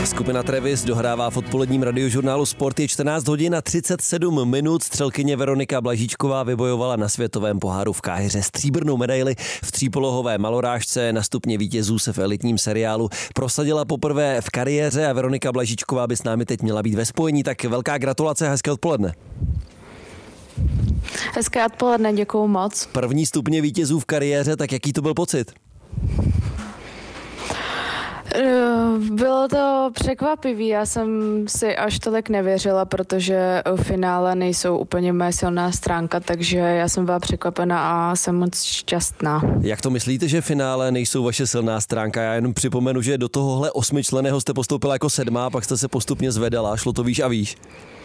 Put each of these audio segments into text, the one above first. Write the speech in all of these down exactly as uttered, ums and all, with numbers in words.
Skupina Travis dohrává v odpoledním radiožurnálu Sport. Je čtrnáct hodin a třicet sedm minut. Střelkyně Veronika Blažíčková vybojovala na světovém poháru v Káhiře stříbrnou medaili v třípolohové malorážce. Na stupně vítězů se v elitním seriálu prosadila poprvé v kariéře a Veronika Blažíčková by s námi teď měla být ve spojení. Tak velká gratulace, hezké odpoledne. Hezké odpoledne, děkuju moc. První stupně vítězů v kariéře, tak jaký to byl pocit? Bylo to překvapivý, já jsem si až tolik nevěřila, protože finále nejsou úplně moje silná stránka, takže já jsem byla překvapena a jsem moc šťastná. Jak to myslíte, že finále nejsou vaše silná stránka? Já jenom připomenu, že do tohohle osmičlenného jste postoupila jako sedmá, pak jste se postupně zvedala, šlo to výš a výš.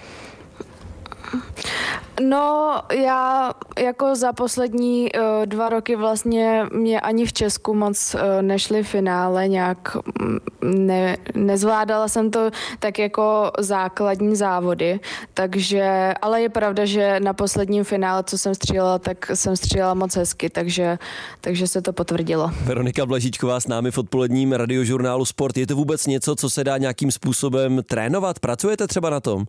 No, já jako za poslední uh, dva roky vlastně mě ani v Česku moc uh, nešly finále, nějak ne, nezvládala jsem to tak jako základní závody, takže, ale je pravda, že na posledním finále, co jsem střílela, tak jsem střílela moc hezky, takže, takže se to potvrdilo. Veronika Blažíčková s námi v odpoledním radiožurnálu Sport. Je to vůbec něco, co se dá nějakým způsobem trénovat? Pracujete třeba na tom?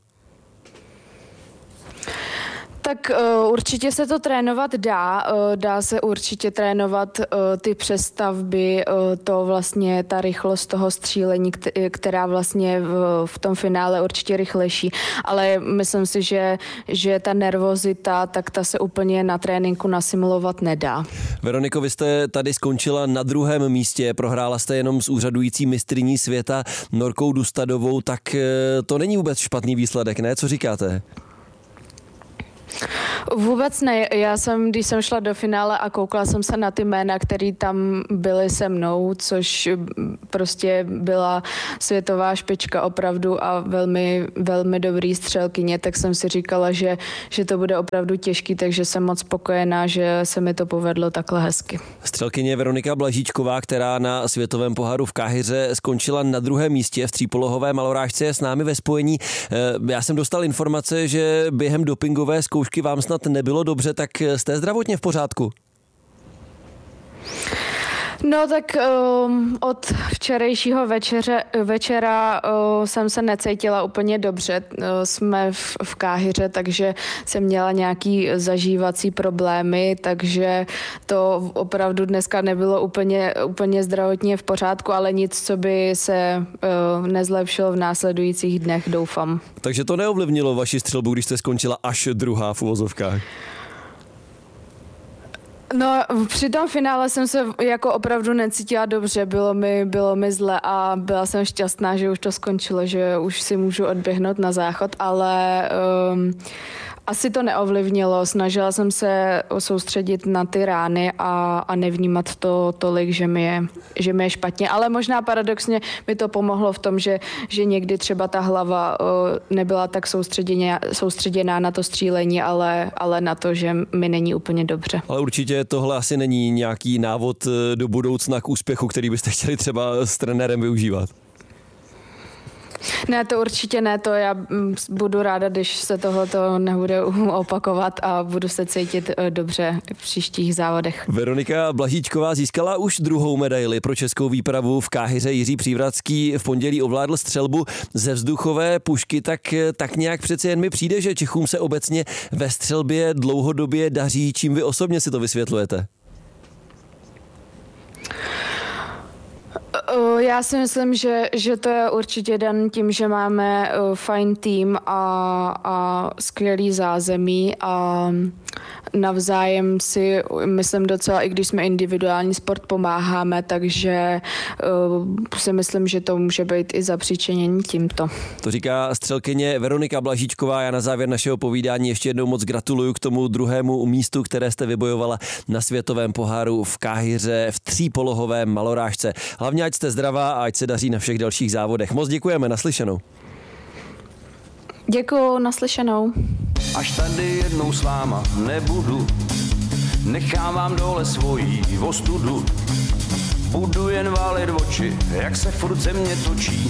Tak uh, určitě se to trénovat dá, uh, dá se určitě trénovat uh, ty přestavby, uh, to vlastně ta rychlost toho střílení, která vlastně v, v tom finále určitě rychlejší, ale myslím si, že, že ta nervozita, tak ta se úplně na tréninku nasimulovat nedá. Veroniko, vy jste tady skončila na druhém místě, prohrála jste jenom s úřadující mistryní světa Norkou Dustadovou, tak uh, to není vůbec špatný výsledek, ne? Co říkáte? Vůbec ne. Já jsem, když jsem šla do finále a koukala jsem se na ty jména, které tam byly se mnou, což prostě byla světová špička opravdu a velmi, velmi dobrý střelkyně, tak jsem si říkala, že, že to bude opravdu těžký, takže jsem moc spokojená, že se mi to povedlo takhle hezky. Střelkyně Veronika Blažíčková, která na světovém poháru v Káhiře skončila na druhém místě v třípolohové malorážce, je s námi ve spojení. Já jsem dostal informace, že během dopingové zkoušky vám snad nebylo dobře, tak jste zdravotně v pořádku? No tak um, od včerejšího večeře, večera uh, jsem se necítila úplně dobře. Uh, jsme v, v Káhiře, takže jsem měla nějaký zažívací problémy, takže to opravdu dneska nebylo úplně, úplně zdravotně v pořádku, ale nic, co by se uh, nezlepšilo v následujících dnech, doufám. Takže to neovlivnilo vaši střelbu, když jste skončila až druhá v uvozovkách? No, při tom finále jsem se jako opravdu necítila dobře, bylo mi, bylo mi zle a byla jsem šťastná, že už to skončilo, že už si můžu odběhnout na záchod, ale um, asi to neovlivnilo. Snažila jsem se soustředit na ty rány a, a nevnímat to tolik, že mi, je, že mi je špatně, ale možná paradoxně mi to pomohlo v tom, že, že někdy třeba ta hlava uh, nebyla tak soustředěná, soustředěná na to střílení, ale, ale na to, že mi není úplně dobře. Ale určitě tohle asi není nějaký návod do budoucna k úspěchu, který byste chtěli třeba s trenérem využívat. Ne, to určitě ne, to já budu ráda, když se tohleto nebude opakovat a budu se cítit dobře v příštích závodech. Veronika Blažíčková získala už druhou medaili pro českou výpravu v Káhiře. Jiří Přívratský v pondělí ovládl střelbu ze vzduchové pušky, tak, tak nějak přece jen mi přijde, že Čechům se obecně ve střelbě dlouhodobě daří. Čím vy osobně si to vysvětlujete? Já si myslím, že, že to je určitě dan tím, že máme fajn tým a, a skvělý zázemí a navzájem si, myslím docela, i když jsme individuální sport, pomáháme, takže uh, si myslím, že to může být i zapříčinění tímto. To říká střelkyně Veronika Blažíčková. Já na závěr našeho povídání ještě jednou moc gratuluju k tomu druhému místu, které jste vybojovala na světovém poháru v Káhiře v třípolohové malorážce. Hlavně ať jste zdravá a ať se daří na všech dalších závodech. Moc děkujeme, naslyšenou. Děkuju, naslyšenou. Až tady jednou s váma nebudu, nechávám dole svojí ostudu. Budu jen válit oči, jak se furt ze mě točí.